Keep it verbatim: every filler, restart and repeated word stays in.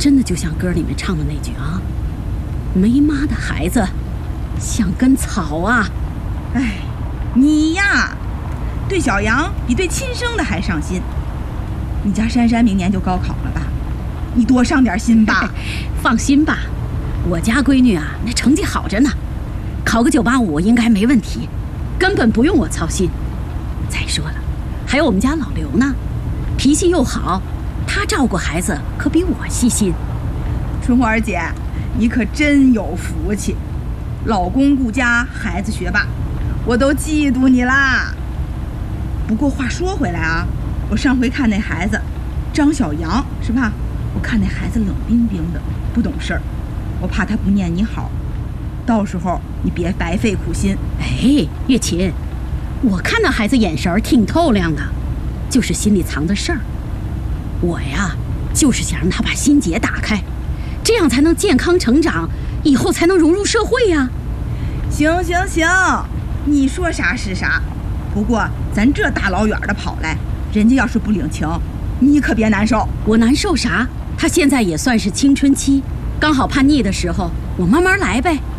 真的就像歌里面唱的那句啊，没妈的孩子像根草啊。 哎，你呀，对小杨比对亲生的还上心。你家珊珊明年就高考了吧？你多上点心吧。 放心吧，我家闺女啊，那成绩好着呢，考个九八五应该没问题，根本不用我操心。再说了，还有我们家老刘呢，脾气又好，他照顾孩子可比我细心。 春花姐，你可真有福气，老公顾家，孩子学霸，我都嫉妒你啦。不过话说回来啊，我上回看那孩子张小杨是吧？我看那孩子冷冰冰的，不懂事儿，我怕他不念你好，到时候你别白费苦心。 哎，月琴，我看那孩子眼神挺透亮的，就是心里藏着事儿。我呀，就是想让他把心结打开，这样才能健康成长，以后才能融入社会呀。 行行行，你说啥是啥。不过咱这大老远的跑来，人家要是不领情，你可别难受。 我难受啥？他现在也算是青春期，刚好叛逆的时候，我慢慢来呗。